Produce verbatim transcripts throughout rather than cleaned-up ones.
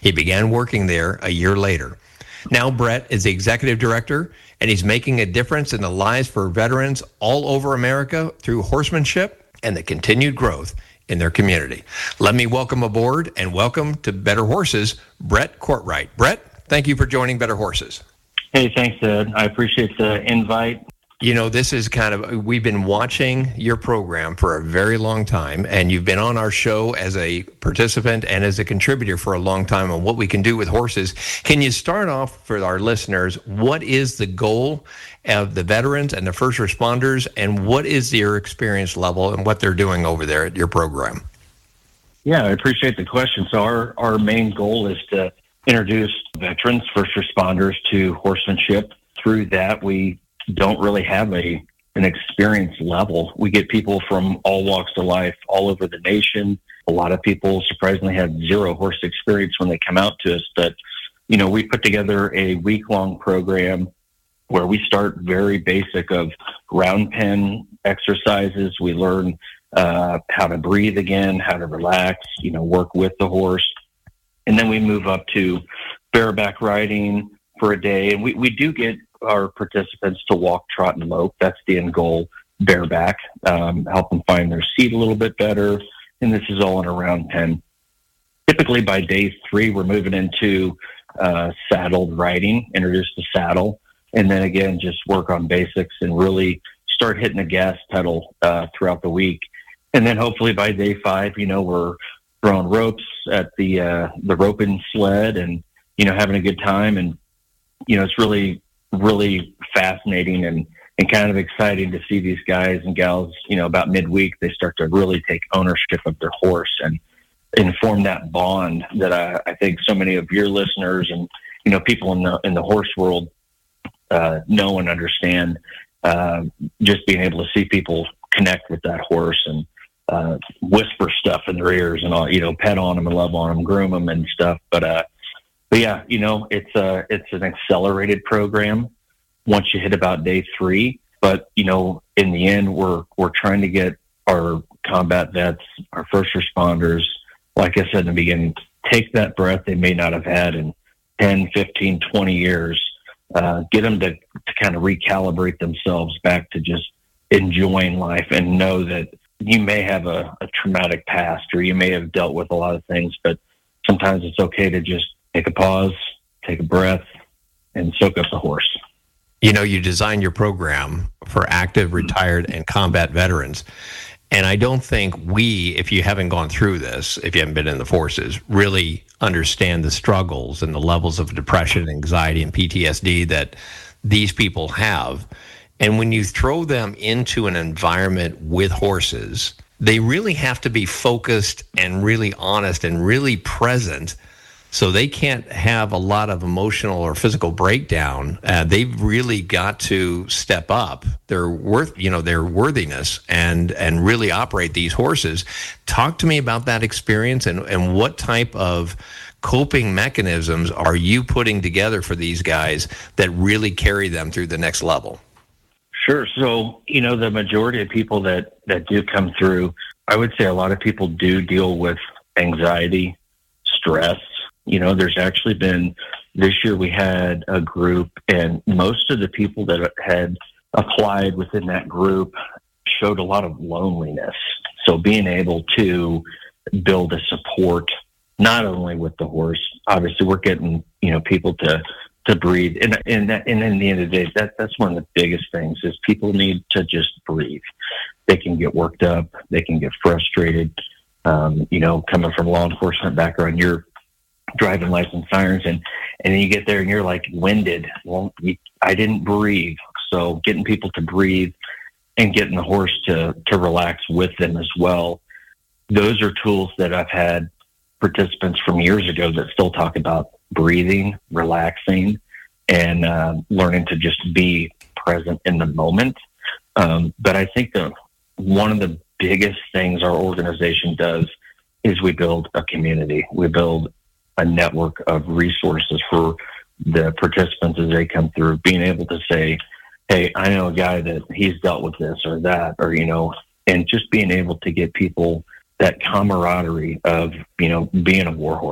He began working there a year later. Now Brett is the executive director, and he's making a difference in the lives for veterans all over America through horsemanship and the continued growth in their community. Let me welcome aboard and welcome to Better Horses, Brett Courtright. Brett, thank you for joining Better Horses. Hey, thanks, Ed. I appreciate the invite. You know, this is kind of, we've been watching your program for a very long time, and you've been on our show as a participant and as a contributor for a long time on what we can do with horses. Can you start off for our listeners, what is the goal of the veterans and the first responders, and what is your experience level and what they're doing over there at your program? Yeah, I appreciate the question. So our, our main goal is to introduce veterans, first responders to horsemanship. Through that, we don't really have a an experience level. We get people from all walks of life, all over the nation. A lot of people surprisingly have zero horse experience when they come out to us. But, you know, we put together a week-long program where we start very basic of round pen exercises. We learn uh, how to breathe again, how to relax, you know, work with the horse. And then we move up to bareback riding for a day. And we, we do get our participants to walk, trot, and lope. That's the end goal, bareback, um, help them find their seat a little bit better. And this is all in a round pen. Typically by day three, we're moving into uh, saddled riding, introduce the saddle, and then again, just work on basics and really start hitting the gas pedal uh, throughout the week. And then hopefully by day five, you know, we're throwing ropes at the uh, the roping sled and, you know, having a good time. And, you know, it's really, really fascinating and, and kind of exciting to see these guys and gals, you know, about midweek, they start to really take ownership of their horse and, and form that bond that I, I think so many of your listeners and, you know, people in the, in the horse world uh, know and understand. Uh, just being able to see people connect with that horse and uh, whisper stuff in their ears and all, you know, pet on them and love on them, groom them and stuff. But, uh, But yeah, you know, it's a, it's an accelerated program once you hit about day three. But, you know, in the end, we're, we're trying to get our combat vets, our first responders, like I said in the beginning, take that breath they may not have had in ten, fifteen, twenty years, uh, get them to, to kind of recalibrate themselves back to just enjoying life and know that you may have a, a traumatic past or you may have dealt with a lot of things, but sometimes it's okay to just take a pause, take a breath, and soak up the horse. You know, you design your program for active, retired, and combat veterans. And I don't think we, if you haven't gone through this, if you haven't been in the forces, really understand the struggles and the levels of depression, anxiety, and P T S D that these people have. And when you throw them into an environment with horses, they really have to be focused and really honest and really present. So they can't have a lot of emotional or physical breakdown. Uh, they've really got to step up their worth, you know, their worthiness and and really operate these horses. Talk to me about that experience and, and what type of coping mechanisms are you putting together for these guys that really carry them through the next level? Sure. So, you know, the majority of people that, that do come through, I would say a lot of people do deal with anxiety, stress. You know, there's actually been, this year we had a group and most of the people that had applied within that group showed a lot of loneliness. So being able to build a support, not only with the horse, obviously we're getting, you know, people to, to breathe. And, and, that, and in the end of the day, that, that's one of the biggest things is people need to just breathe. They can get worked up. They can get frustrated. Um, you know, coming from a law enforcement background, you're driving license sirens and, and then you get there and you're like winded. Well, you, I didn't breathe. So getting people to breathe and getting the horse to, to relax with them as well. Those are tools that I've had participants from years ago that still talk about breathing, relaxing, and uh, learning to just be present in the moment. Um, but I think that one of the biggest things our organization does is we build a community. We build a network of resources for the participants as they come through, being able to say, hey, I know a guy that he's dealt with this or that, or, you know, and just being able to get people that camaraderie of, you know, being a war horse.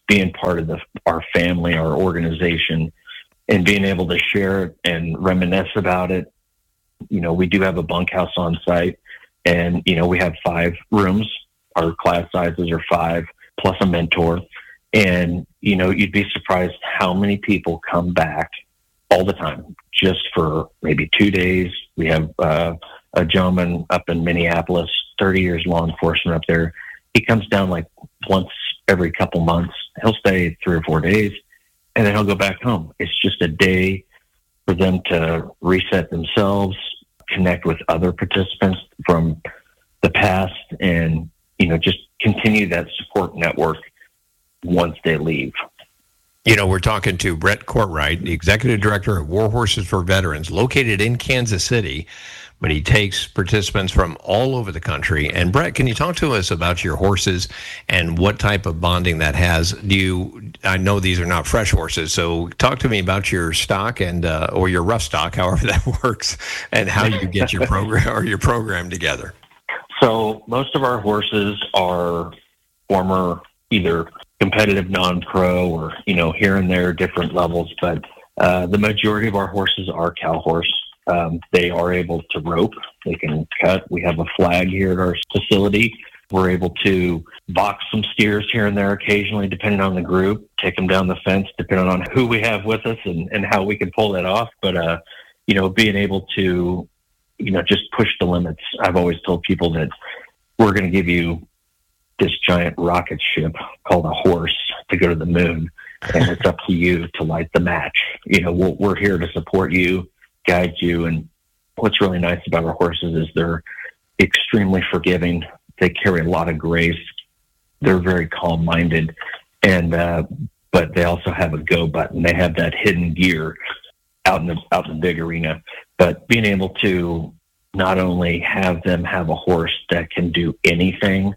being part of the our family, our organization, and being able to share it and reminisce about it. You know, we do have a bunkhouse on site, and, you know, we have five rooms. Our class sizes are five plus a mentor. And, you know, you'd be surprised how many people come back all the time just for maybe two days. We have uh, a gentleman up in Minneapolis, thirty years law enforcement up there. He comes down like once every couple months. He'll stay three or four days, and then he'll go back home. It's just a day for them to reset themselves, connect with other participants from the past, and, you know, just continue that support network once they leave. You know, we're talking to Brett Courtright, the Executive Director of War Horses for Veterans, located in Kansas City, but he takes participants from all over the country. And Brett, can you talk to us about your horses and what type of bonding that has? Do you, I know these are not fresh horses, so talk to me about your stock and uh, or your rough stock, however that works, and how you get your program or your program together. So most of our horses are former either competitive non-pro or, you know, here and there different levels, but uh, the majority of our horses are cow horse. Um, they are able to rope. They can cut. We have a flag here at our facility. We're able to box some steers here and there occasionally, depending on the group, take them down the fence, depending on who we have with us and, and how we can pull that off. But, uh, you know, being able to, you know, just push the limits. I've always told people that we're going to give you this giant rocket ship called a horse to go to the moon, and it's up to you to light the match. You know, we're, we're here to support you, guide you, and what's really nice about our horses is they're extremely forgiving. They carry a lot of grace. They're very calm-minded, and uh, but they also have a go button. They have that hidden gear out in the out in the big arena. But being able to not only have them have a horse that can do anything,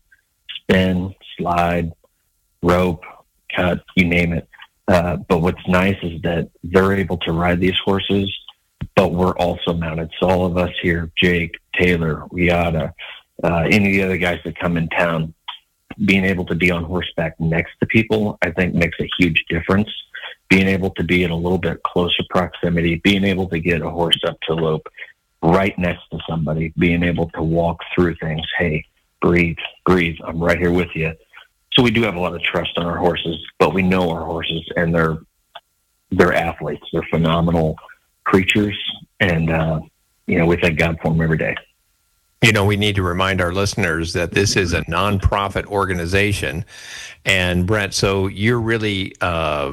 spin, slide, rope, cut, you name it. Uh, but what's nice is that they're able to ride these horses, but we're also mounted. So all of us here, Jake, Taylor, Riata, uh, any of the other guys that come in town, being able to be on horseback next to people, I think makes a huge difference. Being able to be in a little bit closer proximity, being able to get a horse up to lope right next to somebody, being able to walk through things. Hey, breathe, breathe. I'm right here with you. So we do have a lot of trust on our horses, but we know our horses, and they're they're athletes. They're phenomenal creatures, and uh, you know, we thank God for them every day. You know, we need to remind our listeners that this is a nonprofit organization, and Brett, so you're really uh,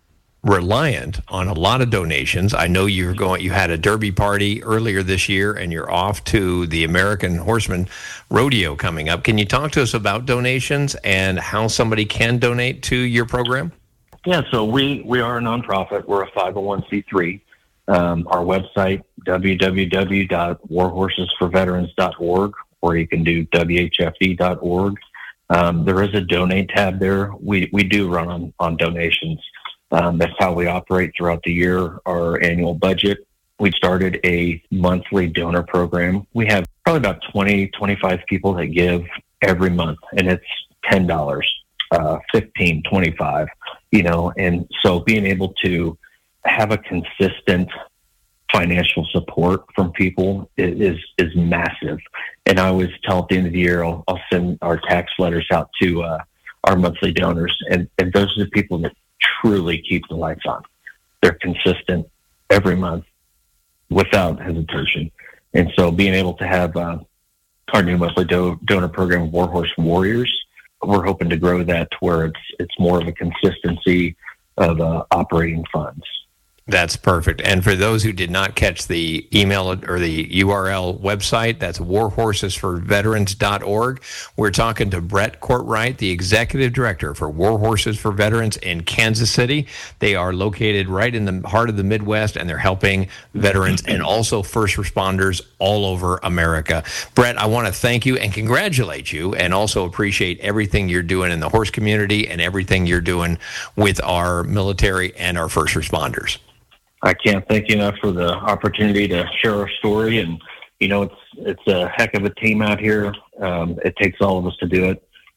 reliant on a lot of donations. I know you're going. You had a Derby party earlier this year, and you're off to the American Horseman Rodeo coming up. Can you talk to us about donations and how somebody can donate to your program? Yeah, so we we are a nonprofit. We're a five oh one c three. Um, our website, w w w dot war horses for veterans dot org, or you can do w h f v dot org. Um, there is a donate tab there. We we do run on, on donations. Um, that's how we operate throughout the year, our annual budget. We started a monthly donor program. We have probably about twenty, twenty-five people that give every month, and it's ten dollars, uh, fifteen, twenty-five, you know, and so being able to have a consistent financial support from people is is massive. And I always tell at the end of the year, I'll, I'll send our tax letters out to uh, our monthly donors, and, and those are the people that truly keep the lights on. They're consistent every month without hesitation. And so being able to have uh, our new monthly do- donor program, War Horse Warriors, we're hoping to grow that to where it's it's more of a consistency of uh, operating funds. That's perfect. And for those who did not catch the email or the U R L website, that's war horses for veterans dot org. We're talking to Brett Courtright, the Executive Director for War Horses for Veterans in Kansas City. They are located right in the heart of the Midwest, and they're helping veterans and also first responders all over America. Brett, I want to thank you and congratulate you, and also appreciate everything you're doing in the horse community and everything you're doing with our military and our first responders. I can't thank you enough for the opportunity to share our story. And, you know, it's it's a heck of a team out here. Um, it takes all of us to do it.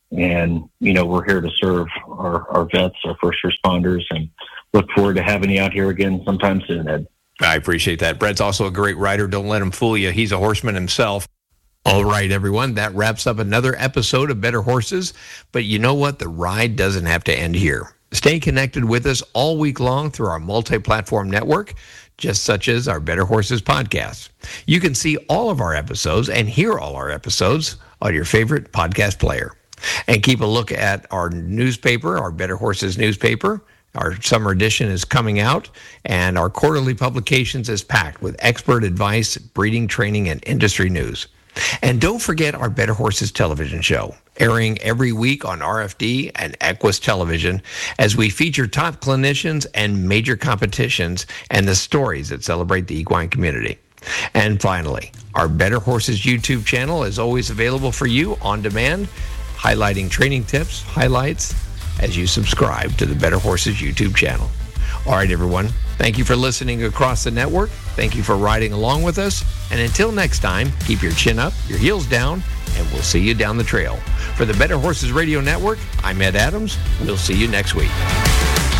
And, you know, we're here to serve our, our vets, our first responders, and look forward to having you out here again sometime soon, Ed. I appreciate that. Brett's also a great rider. Don't let him fool you. He's a horseman himself. All right, everyone, that wraps up another episode of Better Horses. But you know what? The ride doesn't have to end here. Stay connected with us all week long through our multi-platform network, just such as our Better Horses podcast. You can see all of our episodes and hear all our episodes on your favorite podcast player. And keep a look at our newspaper, our Better Horses newspaper. Our summer edition is coming out, and our quarterly publications is packed with expert advice, breeding, training, and industry news. And don't forget our Better Horses television show, airing every week on R F D and Equus Television, as we feature top clinicians and major competitions and the stories that celebrate the equine community. And finally, our Better Horses YouTube channel is always available for you on demand, highlighting training tips, highlights, as you subscribe to the Better Horses YouTube channel. All right, everyone. Thank you for listening across the network. Thank you for riding along with us. And until next time, keep your chin up, your heels down, and we'll see you down the trail. For the Better Horses Radio Network, I'm Ed Adams. We'll see you next week.